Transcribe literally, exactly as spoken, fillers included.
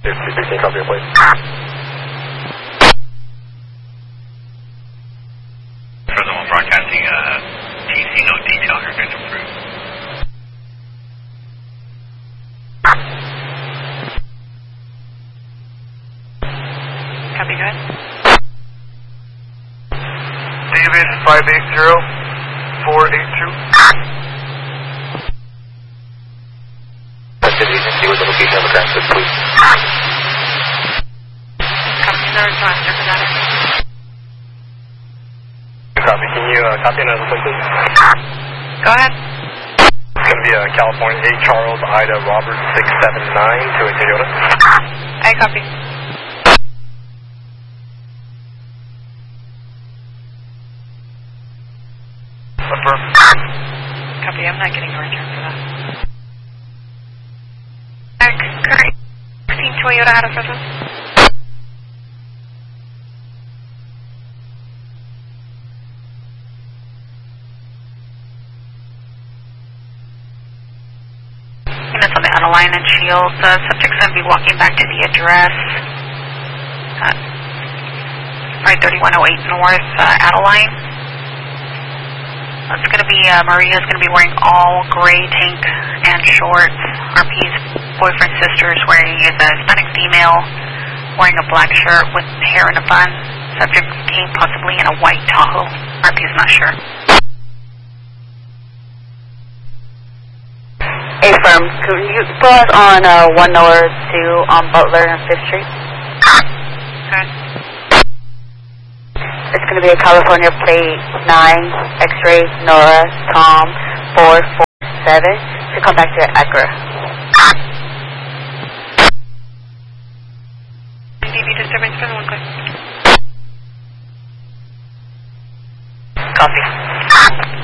two sixteen, copy your place. Furthermore, broadcasting uh, T C, no detail, you're going to approve. Copy, good. David, five eight zero, four eight two. That's the agency with the location of the crime, please. Copy, the response, representative. Copy, can you uh, copy another one, please? Go ahead. It's going to be uh, California eight Charles Ida Robert six seven nine to a Toyota. I copy. Affirm. Copy, I'm not getting a return for that. Current sixteen Toyota out of service. Units on the Adeline and Shields. Uh, subject's going to be walking back to the address. Uh, right, thirty-one oh eight North uh, Adeline. It's going to be, uh, Maria's going to be wearing all gray tank and shorts. R P's boyfriend sister is wearing, is a Hispanic female, wearing a black shirt with hair in a bun. Subject came possibly in a white Tahoe. R P's not sure. Hey, firm, could you put us on uh, one oh two on Butler and fifth Street? Good. It's going to be a California plate nine, X-ray, Nora, Tom, four four seven, to come back to Acura. D B disturbance for the one quick. Copy.